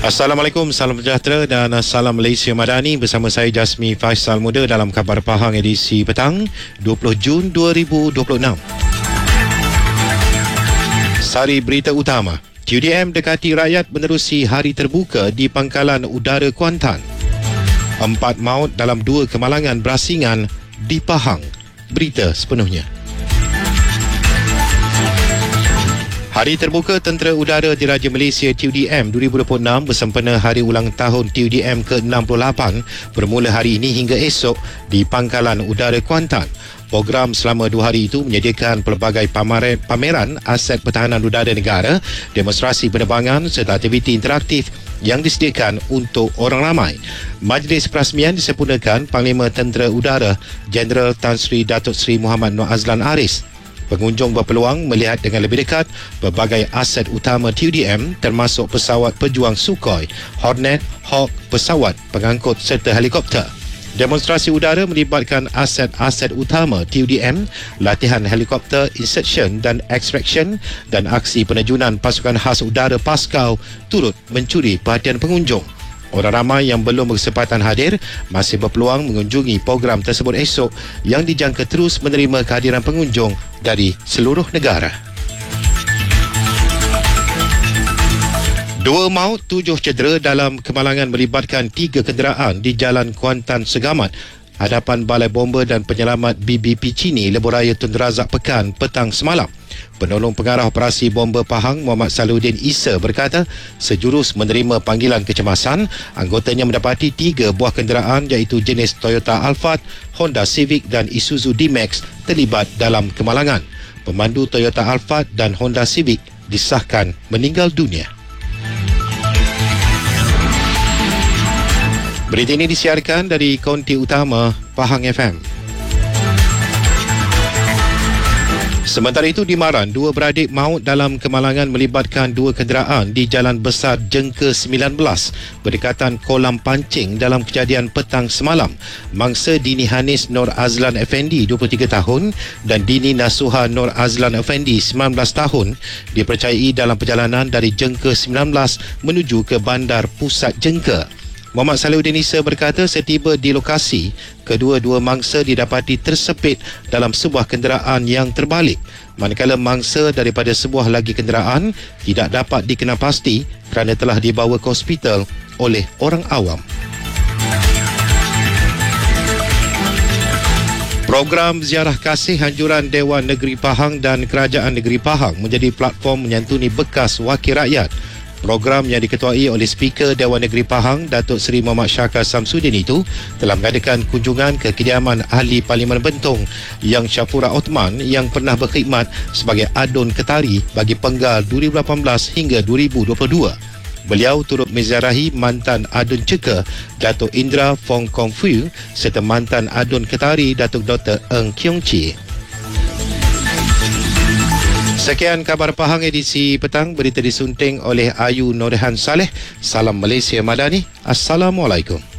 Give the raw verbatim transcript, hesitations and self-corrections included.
Assalamualaikum, salam sejahtera dan salam Malaysia Madani. Bersama saya Jasmi Faisal Muda dalam Khabar Pahang edisi petang dua puluh Jun dua ribu dua puluh enam. Sari berita utama. Q D M dekati rakyat menerusi hari terbuka di Pangkalan Udara Kuantan. Empat maut dalam dua kemalangan berasingan di Pahang. Berita sepenuhnya. Hari Terbuka Tentera Udara Diraja Malaysia T U D M dua ribu dua puluh enam bersempena hari ulang tahun T U D M ke enam puluh lapan bermula hari ini hingga esok di Pangkalan Udara Kuantan. Program selama dua hari itu menyediakan pelbagai pameran, pameran aset pertahanan udara negara, demonstrasi penerbangan serta aktiviti interaktif yang disediakan untuk orang ramai. Majlis perasmian disempurnakan Panglima Tentera Udara Jeneral Tan Sri Datuk Seri Muhammad Noor Azlan Aris. Pengunjung berpeluang melihat dengan lebih dekat berbagai aset utama T U D M termasuk pesawat pejuang Sukhoi, Hornet, Hawk, pesawat pengangkut serta helikopter. Demonstrasi udara melibatkan aset-aset utama T U D M, latihan helikopter insertion dan extraction dan aksi penerjunan pasukan khas udara Pascal turut mencuri perhatian pengunjung. Orang ramai yang belum berkesempatan hadir masih berpeluang mengunjungi program tersebut esok yang dijangka terus menerima kehadiran pengunjung dari seluruh negara. Dua maut, tujuh cedera dalam kemalangan melibatkan tiga kenderaan di Jalan Kuantan Segamat, hadapan Balai Bomba dan Penyelamat B B P Chini, Lebuhraya Tun Razak Pekan petang semalam. Penolong Pengarah Operasi Bomba Pahang Muhammad Saluddin Isa berkata sejurus menerima panggilan kecemasan, anggotanya mendapati tiga buah kenderaan iaitu jenis Toyota Alphard, Honda Civic dan Isuzu D-Max terlibat dalam kemalangan. Pemandu Toyota Alphard dan Honda Civic disahkan meninggal dunia. Berita ini disiarkan dari Konti Utama Pahang F M. Sementara itu di Maran, dua beradik maut dalam kemalangan melibatkan dua kenderaan di Jalan Besar Jengka sembilan belas berdekatan kolam pancing dalam kejadian petang semalam. Mangsa Dini Hanis Noor Azlan Effendi dua puluh tiga tahun dan Dini Nasuha Noor Azlan Effendi sembilan belas tahun dipercayai dalam perjalanan dari Jengka sembilan belas menuju ke Bandar Pusat Jengka. Muhammad Saluddin Isa berkata setiba di lokasi, kedua-dua mangsa didapati tersepit dalam sebuah kenderaan yang terbalik, manakala mangsa daripada sebuah lagi kenderaan tidak dapat dikenal pasti kerana telah dibawa ke hospital oleh orang awam. Program Ziarah Kasih Anjuran Dewan Negeri Pahang dan Kerajaan Negeri Pahang menjadi platform menyantuni bekas wakil rakyat. Program yang diketuai oleh Speaker Dewan Negeri Pahang Datuk Seri Muhammad Syakar Samsudin itu telah mengadakan kunjungan ke kediaman Ahli Parlimen Bentong Yang Syafura Othman yang pernah berkhidmat sebagai Adun Ketari bagi penggal dua ribu lapan belas hingga dua ribu dua puluh dua. Beliau turut menziarahi mantan Adun Ceka Datuk Indra Fong Kong Fu serta mantan Adun Ketari Datuk Doktor Eng Kiong Chee. Sekian Khabar Pahang edisi petang, berita disunting oleh Ayu Norihan Saleh. Salam Malaysia Madani. Assalamualaikum.